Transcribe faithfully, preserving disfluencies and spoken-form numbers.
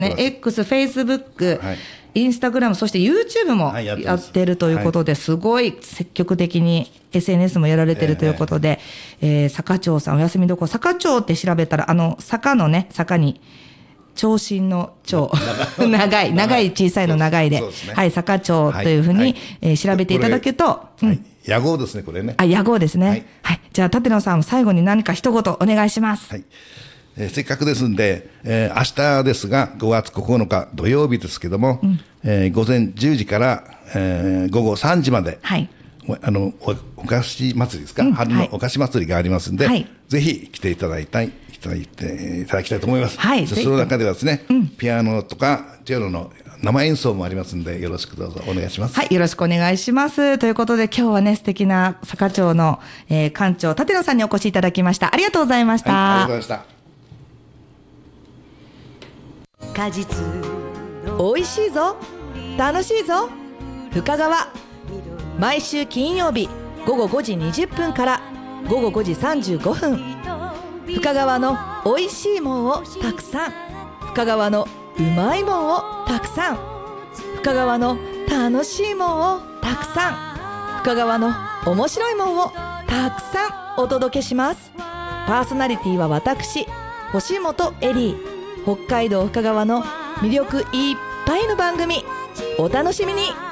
ね、X、Facebook、 はい、 インスタグラム、そして YouTube もはいやってやってるということで、すごい積極的に エスエヌエス もやられてるということで、えー、坂町さん、お休みどころ、坂町って調べたら、あの、坂のね、坂に、長身の長、長い、長い小さいの長いで、はい、坂町というふうに、えー、調べていただけると、 屋号ですね、これね。 あ、屋号ですね。はい。はい、じゃあ、立野さん、最後に何か一言お願いします。 はい。えー、せっかくですんで、えー、明日ですがごがつここのか土曜日ですけども、うん、えー、午前じゅうじから、えー、午後さんじまで、はい、あの お, お菓子祭りですか、うん、春のお菓子祭りがありますんで、はい、ぜひ来ていただいたいいただいていただきたいと思います。はい、その中ではですね、うん、ピアノとかチェロの生演奏もありますので、よろしくどうぞお願いします。 はい、よろしくお願いします。ということで、今日はね、素敵な坂町の、えー、館長立野さんにお越しいただきました。ありがとうございました。 はい、ありがとうございました。 果実おいしいぞ、楽しいぞ、深川。毎週金曜日ごごごじにじゅっぷんからごごごじさんじゅうごふん、深川のおいしいもんをたくさん、深川のうまいもんをたくさん、深川の楽しいもんをたくさん、深川の面白いもんをたくさんお届けします。パーソナリティは私、星本エリー。北海道深川の魅力いっぱいの番組、お楽しみに。